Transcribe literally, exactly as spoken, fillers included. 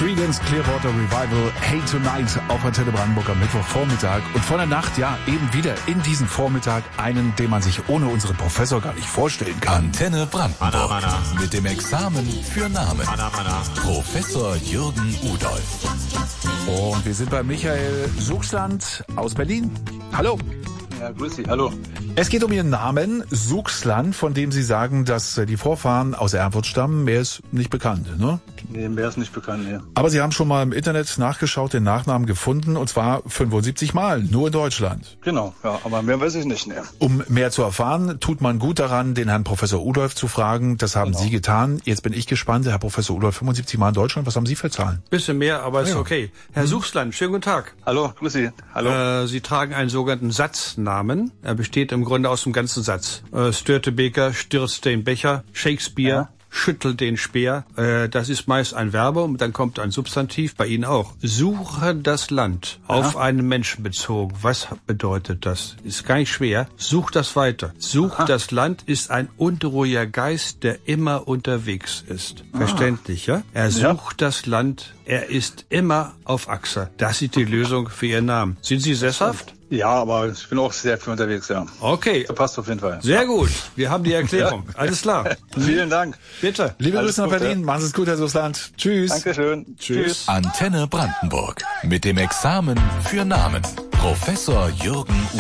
Creedence Clearwater Revival, Hey Tonight auf Antenne Brandenburg am Mittwochvormittag. Und von der Nacht, ja, eben wieder in diesem Vormittag einen, den man sich ohne unseren Professor gar nicht vorstellen kann. Antenne Brandenburg Mana, mana. mit dem Examen für Namen. Mana, mana. Professor Jürgen Udolf. Und wir sind bei Michael Suchsland aus Berlin. Hallo. Ja, grüß Sie, hallo. Es geht um Ihren Namen, Suchsland, von dem Sie sagen, dass die Vorfahren aus Erfurt stammen. Mehr ist nicht bekannt, ne? Nee, mehr ist nicht bekannt, nee. Aber Sie haben schon mal im Internet nachgeschaut, den Nachnamen gefunden, und zwar fünfundsiebzig Mal, nur in Deutschland. Genau, ja, aber mehr weiß ich nicht, nee. Um mehr zu erfahren, tut man gut daran, den Herrn Professor Udolf zu fragen. Das haben Genau. Sie getan. Jetzt bin ich gespannt, Herr Professor Udolf, fünfundsiebzig Mal in Deutschland. Was haben Sie für Zahlen? Bisschen mehr, aber ist Ja. okay. Herr Suchsland, schönen guten Tag. Hallo, grüß Sie, hallo. Äh, Sie tragen einen sogenannten Satznamen. Er besteht im Grunde aus dem ganzen Satz. Äh, Störtebeker stürzt den Becher, Shakespeare Ja. schüttelt den Speer. Äh, das ist meist ein Verb und dann kommt ein Substantiv, bei Ihnen auch. Suche das Land, auf einen Menschen bezogen. Was bedeutet das? Ist gar nicht schwer. Such das weiter. Such Aha. das Land ist ein unruhiger Geist, der immer unterwegs ist. Verständlich, ja? Er Ja. sucht das Land, er ist immer auf Achse. Das ist die Lösung für Ihren Namen. Sind Sie sesshaft? Ja, aber ich bin auch sehr viel unterwegs, ja. Okay, Das passt auf jeden Fall. sehr gut. Wir haben die Erklärung. Alles klar. Vielen Dank. Bitte. Liebe Alles Grüße nach Gute. Berlin. Machen Sie es gut, Herr Suchsland. Tschüss. Dankeschön. Tschüss. Antenne Brandenburg mit dem Examen für Namen. Professor Jürgen